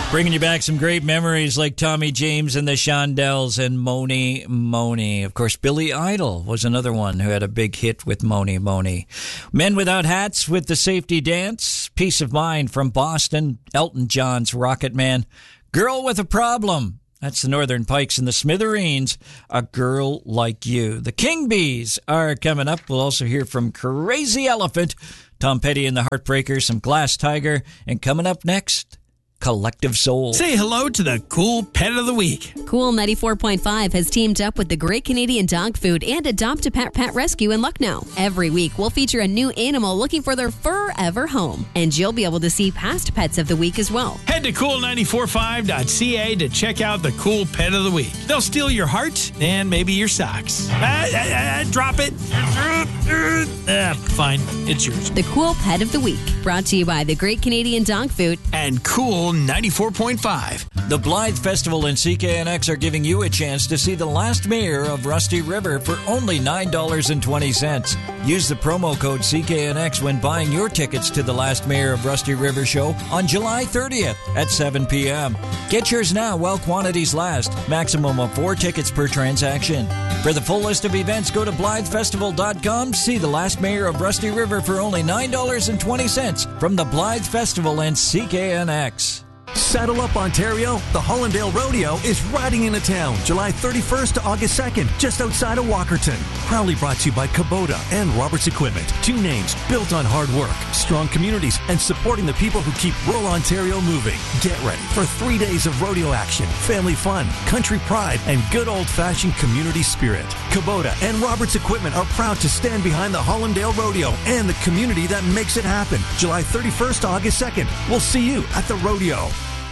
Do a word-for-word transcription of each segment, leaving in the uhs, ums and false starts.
Bringing you back some great memories like Tommy James and the Shondells and Moni Moni. Of course, Billy Idol was another one who had a big hit with Moni Moni. Men Without Hats with the Safety Dance. Peace of Mind from Boston. Elton John's Rocket Man. Girl with a Problem. That's the Northern Pikes and the Smithereens. A Girl Like You. The King Bees are coming up. We'll also hear from Crazy Elephant, Tom Petty and the Heartbreakers, some Glass Tiger, and coming up next, Collective Soul. Say hello to the Cool Pet of the Week. Cool ninety-four point five has teamed up with the Great Canadian Dog Food and Adopt a Pet Pet Rescue in Lucknow. Every week, we'll feature a new animal looking for their forever home. And you'll be able to see past pets of the week as well. Head to cool nine four five dot c a to check out the Cool Pet of the Week. They'll steal your heart and maybe your socks. Ah, ah, ah, drop it. Ah, fine, it's yours. The Cool Pet of the Week, brought to you by the Great Canadian Dog Food and Cool ninety-four point five. The Blythe Festival and C K N X are giving you a chance to see the last mayor of Rusty River for only nine dollars and twenty cents. Use the promo code C K N X when buying your tickets to the last mayor of Rusty River show on July thirtieth at seven p.m. Get yours now while quantities last. Maximum of four tickets per transaction. For the full list of events, go to Blythe Festival dot com. See the last mayor of Rusty River for only nine dollars and twenty cents from the Blythe Festival and C K N X. Saddle up, Ontario. The Hollandale Rodeo is riding into town July thirty-first to August second, just outside of Walkerton. Proudly brought to you by Kubota and Roberts Equipment. Two names built on hard work, strong communities, and supporting the people who keep rural Ontario moving. Get ready for three days of rodeo action, family fun, country pride, and good old-fashioned community spirit. Kubota and Roberts Equipment are proud to stand behind the Hollandale Rodeo and the community that makes it happen. July thirty-first to August second. We'll see you at the rodeo.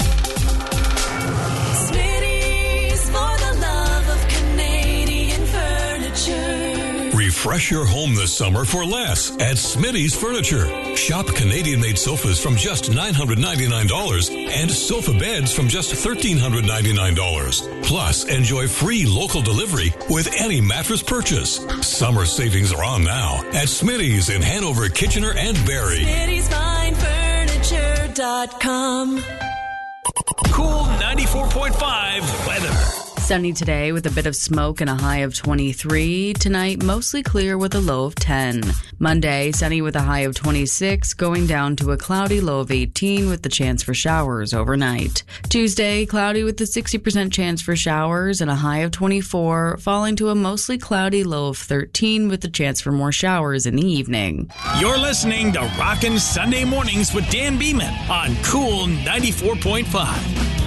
Smitty's for the love of Canadian furniture. Refresh your home this summer for less at Smitty's Furniture. Shop Canadian-made sofas from just nine hundred ninety-nine dollars and sofa beds from just one thousand three hundred ninety-nine dollars. Plus, enjoy free local delivery with any mattress purchase. Summer savings are on now at Smitty's in Hanover, Kitchener, and Barrie. Smitty's Fine Furniture dot com. Cool ninety-four point five weather. Sunny today with a bit of smoke and a high of twenty-three. Tonight, mostly clear with a low of ten. Monday, sunny with a high of twenty-six, going down to a cloudy low of eighteen with the chance for showers overnight. Tuesday, cloudy with a sixty percent chance for showers and a high of twenty-four, falling to a mostly cloudy low of thirteen with the chance for more showers in the evening. You're listening to Rockin' Sunday Mornings with Dan Beeman on Cool ninety-four point five.